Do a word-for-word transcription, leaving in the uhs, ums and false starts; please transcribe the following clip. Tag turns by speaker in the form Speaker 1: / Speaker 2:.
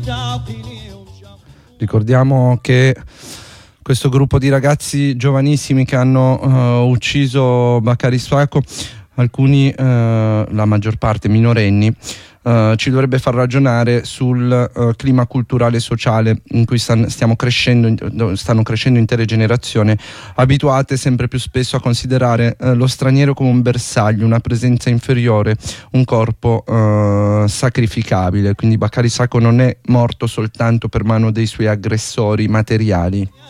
Speaker 1: Ricordiamo che questo gruppo di ragazzi giovanissimi che hanno uh, ucciso Bakary Sako, alcuni, uh, la maggior parte minorenni, uh, ci dovrebbe far ragionare sul uh, clima culturale e sociale in cui stan, stiamo crescendo, stanno crescendo intere generazioni, abituate sempre più spesso a considerare uh, lo straniero come un bersaglio, una presenza inferiore, un corpo uh, sacrificabile. Quindi Bakary Sako non è morto soltanto per mano dei suoi aggressori materiali.